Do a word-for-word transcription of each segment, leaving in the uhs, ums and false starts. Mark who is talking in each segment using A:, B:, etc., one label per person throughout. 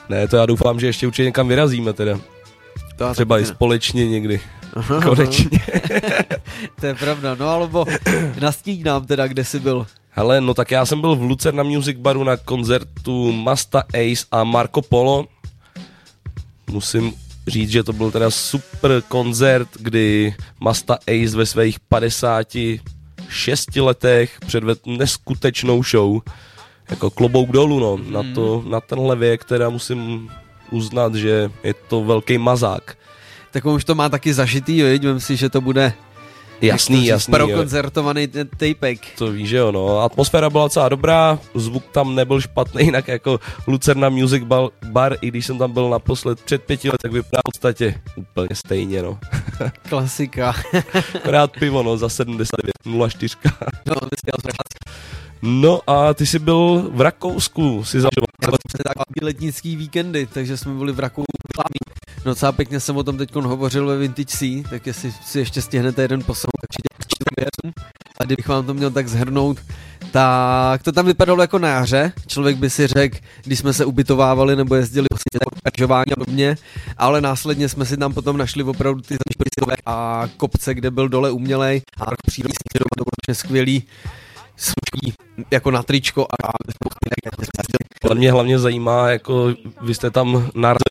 A: Ne, to já doufám, že ještě určitě někam vyrazíme teda. To třeba i společně někdy. Aha, konečně.
B: To je pravda, no alebo nastíň nám teda, kde jsi byl.
A: Hele, no tak já jsem byl v Lucerna Music Baru na koncertu Masta Ace a Marco Polo. Musím říct, že to byl teda super koncert, kdy Masta Ace ve svých padesáti šesti letech předvedl neskutečnou show. Jako klobouk dolů, no. Hmm. Na, to, na tenhle věk teda musím uznat, že je to velký mazák.
B: Tak on už to má taky zažitý, viď? Vem si, že to bude
A: jasný, jasný.
B: Prokoncertovaný tapek.
A: To víš, že jo, no. Atmosféra byla docela dobrá, zvuk tam nebyl špatný, jinak jako Lucerna Music Bar, i když jsem tam byl naposled před pěti let, tak vypadá v podstatě úplně stejně, no.
B: Klasika.
A: Rád pivo, no, za sedmdesát devět nula čtyři. No, no a ty jsi byl v Rakousku, jsi zažil.
B: Letnický víkendy, takže jsme byli v Rakousku. No docela pěkně jsem o tom teď hovořil ve Vintage Sea, tak jestli si ještě stihnete jeden posun, určitě. A kdybych vám to měl tak zhrnout, tak to tam vypadalo jako na jaře. Člověk by si řekl, když jsme se ubytovávali nebo jezdili pečování a podobně, ale následně jsme si tam potom našli opravdu ty zaništěné a kopce, kde byl dole umělej a přírodní to skvělý. Sluší jako na tričko a
A: ale mě hlavně zajímá, jako vy jste tam narazili.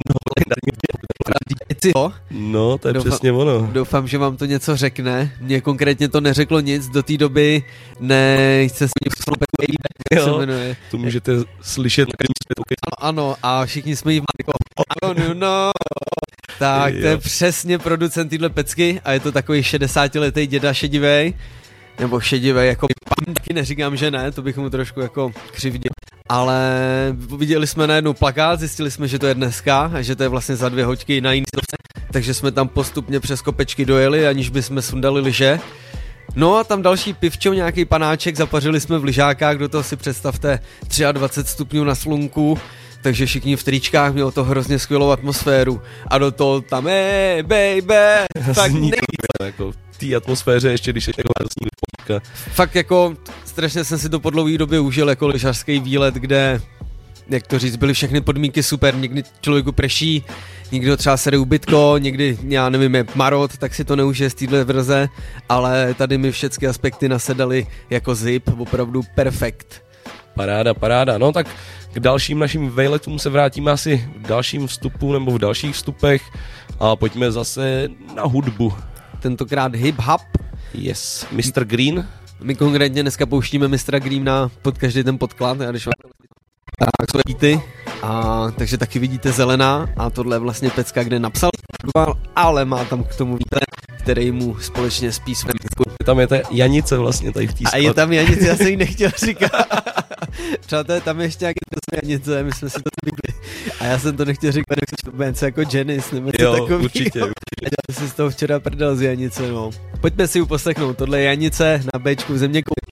A: No, to je doufám, přesně ono.
B: Doufám, že vám to něco řekne. Mně konkrétně to neřeklo nic do té doby, než se s ním
A: jo, to můžete slyšet.
B: Ano, ano, a všichni jsme jí ano, no, no. Tak to je přesně producent téhle pecky a je to takový šedesátiletý děda šedivej. Nebo šedivé, jako taky neříkám, že ne, to bych mu trošku jako křivdil. Ale viděli jsme najednou plakát, zjistili jsme, že to je dneska a že to je vlastně za dvě hoďky na jiný stopce, takže jsme tam postupně přes kopečky dojeli, aniž bychom sundali lyže. No a tam další pivčo, nějaký panáček, zapařili jsme v lyžákách, do toho si představte dvacet tři stupňů na slunku, takže všichni v tričkách, mělo to hrozně skvělou atmosféru a do toho tam hey, baby, tak
A: jako v té atmosféře ještě, když je jako
B: fakt jako strašně jsem si to po dlouhé době užil jako lyžařský výlet, kde, jak to říct, byly všechny podmínky super, někdy člověku prší, někdy ho třeba sere ubytko, někdy, já nevím, je marot, tak si to neužije z téhle vrze, ale tady mi všechny aspekty nasedaly jako zip, opravdu perfekt.
A: Paráda, paráda, no tak k dalším našim vejletům se vrátíme asi v dalším vstupu nebo v dalších vstupech a pojďme zase na hudbu.
B: Tentokrát hip-hop.
A: Yes, mister Green.
B: My konkrétně dneska pouštíme mistra Greena pod každý ten podklad, a když vám tak jsou beaty, a takže taky vidíte zelená a tohle je vlastně pecka, kde napsal, ale má tam k tomu vítr, který mu společně spí své.
A: Tam je ta Janice vlastně tady v té.
B: A je tam Janice, já jsem jí nechtěl říkat. Přátelé, tam je ještě nějaký Janice, my jsme si to zvykli. A já jsem to nechtěl říkat, že to bude jako Janice, nebo
A: jo,
B: takový.
A: určitě, určitě.
B: Já jsem si z toho včera prdel z Janice, no. Pojďme si ji poslechnout, tohle je Janice na Bčku v Zeměkou.